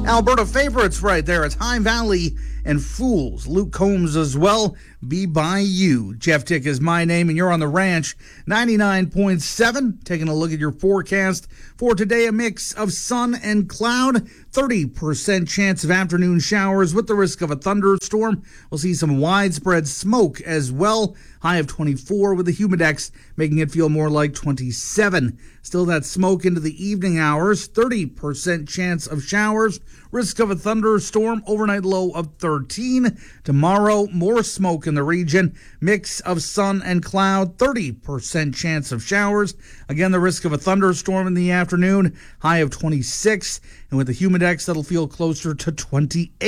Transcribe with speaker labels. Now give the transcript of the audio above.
Speaker 1: Alberta favorites right there. It's High Valley and Fools. Luke Combs as well. Be By You. Jeff Tick is my name, and you're on the Ranch 99.7. Taking a look at your forecast for today, a mix of sun and cloud. 30% chance of afternoon showers with the risk of a thunderstorm. We'll see some widespread smoke as well. High of 24 with the humidex making it feel more like 27. Still that smoke into the evening hours. 30% chance of showers. Risk of a thunderstorm. Overnight low of 13. Tomorrow, more smoke in the region. Mix of sun and cloud. 30% chance of showers. Again, the risk of a thunderstorm in the afternoon. High of 26. And with the humidex, that'll feel closer to 28.